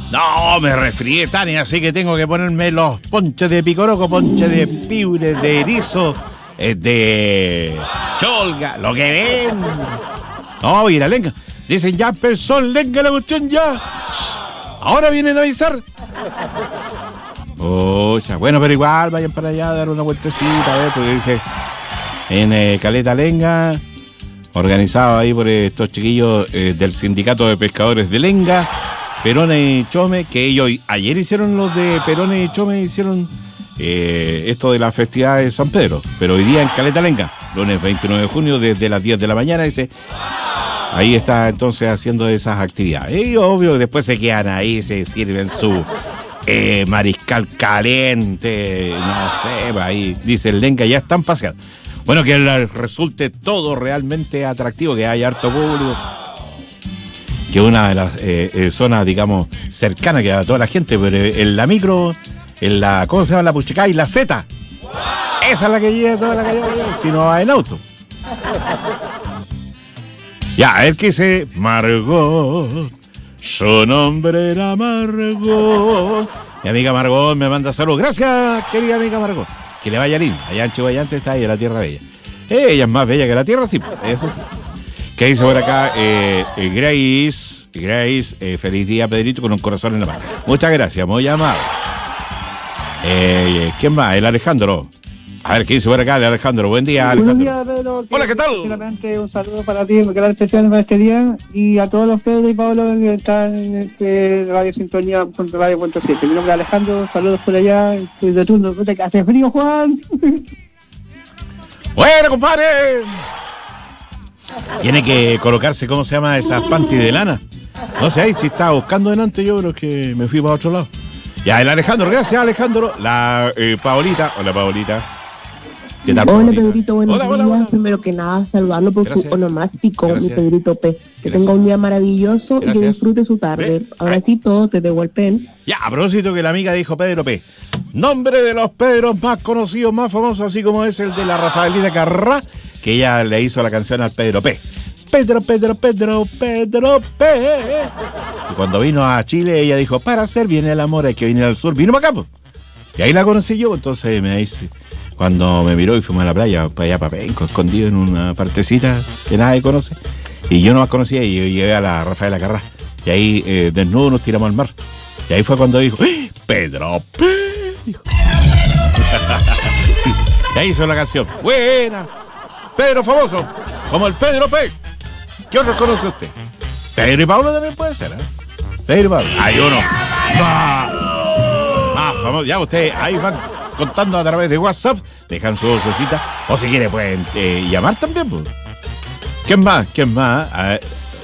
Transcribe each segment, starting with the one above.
No, me resfrié, Tania, así que tengo que ponerme los ponches de picoroco, ponches de piure, de erizo, de cholga, lo que ven. No, y la lenga. Dicen, ya empezó lenga la cuestión, ya. Shh, ahora vienen a avisar. Ocha, bueno, pero igual vayan para allá a dar una vueltecita, a ver, porque dice, en Caleta Lenga, organizado ahí por estos chiquillos del Sindicato de Pescadores de Lenga, Perones y Chome, que ellos ayer hicieron los de Perones y Chome, hicieron esto de la festividad de San Pedro, pero hoy día en Caleta Lenga, lunes 29 de junio, desde las 10 de la mañana, ahí está entonces haciendo esas actividades. Y obvio, después se quedan ahí, se sirven su mariscal caliente, no sé, ahí dice el Lenga, ya están paseando. Bueno, que les resulte todo realmente atractivo, que haya harto público, que una de las zonas, digamos, cercanas que a toda la gente, pero en la micro, en la, ¿cómo se llama? La Puchicá y la Z. Esa es la que llega toda la calle, si no va en auto. Ya, a ver qué dice Margot. Su nombre era Margot. Mi amiga Margot me manda saludos. Gracias, querida amiga Margot. Que le vaya lindo. Allá en Chihuayante está ahí en la Tierra Bella. Ella es más bella que la Tierra, sí. Eso sí. ¿Qué dice por acá? Grace, feliz día, Pedrito, con un corazón en la mano. Muchas gracias, muy amado. ¿Quién más? El Alejandro. A ver, ¿qué dice por acá de Alejandro? Buen día, Alejandro. Buenos días, Pedro. Hola, ¿qué tal? Solamente un saludo para ti, gran especial para este día, y a todos los Pedro y Pablo que están en Radio Sintonía, Radio Puente 7. Mi nombre es Alejandro, saludos por allá, estoy de turno. ¿Te hace frío, Juan? Bueno, compadre. Tiene que colocarse, ¿cómo se llama? Esas panty de lana. No sé, ahí si estaba buscando delante, yo creo que me fui para otro lado. Ya, el Alejandro, gracias, Alejandro. La Paolita, hola, Paolita. ¿Qué tal, Hola, Paolita? Pedrito, buenos días. Hola. Primero que nada, saludarlo por Gracias. su onomástico, Gracias. mi Pedrito P. Que Gracias. tenga un día maravilloso y Gracias. que disfrute su tarde. Ahora sí, todos te devuelven. Ya, a propósito que la amiga dijo Pedro P. Nombre de los Pedros más conocidos, más famosos, así como es el de la Rafaelita Carrá, que ella le hizo la canción al Pedro P. Pedro P. Y cuando vino a Chile, ella dijo, para hacer bien el amor hay que venir al sur. Vino para acá, pues. Y ahí la conocí yo, entonces me dice, cuando me miró y fuimos a la playa, para allá, para Penco, escondido en una partecita que nadie conoce. Y yo no más conocía y yo llegué a la Rafaela Carrá. Y ahí, desnudo, nos tiramos al mar. Y ahí fue cuando dijo, ¡eh! Pedro P. Dijo. Y ahí hizo la canción. Buena. Pedro famoso, como el Pedro P. ¿Qué otros conoce usted? Pedro y Pablo también puede ser, ¿eh? Pedro y Pablo. Hay uno. Más famoso. Ya ustedes ahí van contando a través de WhatsApp. Dejan su vocecita. O si quieren pueden llamar también, pues. ¿Quién más? A ver.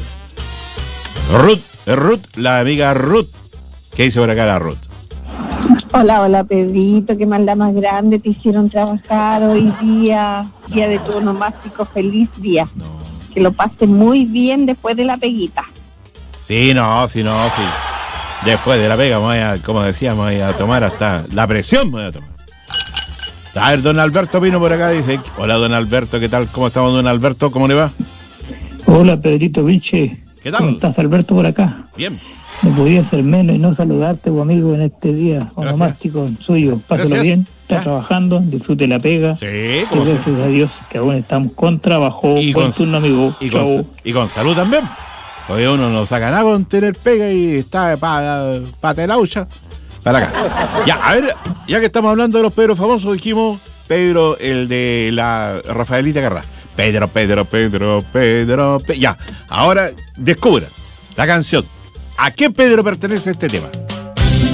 Ruth, la amiga Ruth. ¿Qué dice por acá la Ruth? Hola, Pedrito, qué maldad más grande te hicieron trabajar hoy día, día de tu onomástico, feliz día. No. Que lo pase muy bien después de la peguita. Sí. Después de la pega, como decíamos, voy a tomar hasta la presión, voy a tomar. A ver, don Alberto vino por acá, dice, hola, don Alberto, ¿qué tal? ¿Cómo estamos, don Alberto? ¿Cómo le va? Hola, Pedrito Vinche. ¿Qué tal? ¿Cómo estás, Alberto, por acá? Bien. No podía ser menos y no saludarte, amigo, en este día onomástico suyo. Pásalo Gracias. bien, está Ya. trabajando, disfrute la pega. Sí, como Y gracias a Dios que aún estamos con trabajo. Y Buen con- turno, amigo. Chau. y con salud también. Hoy uno no saca nada con tener pega y está para telaucha. Para acá. Ya, a ver, ya que estamos hablando de los Pedro famosos, dijimos Pedro, el de la Rafaelita Carrá. Pedro. Ya, ahora descubra la canción. ¿A qué Pedro pertenece este tema?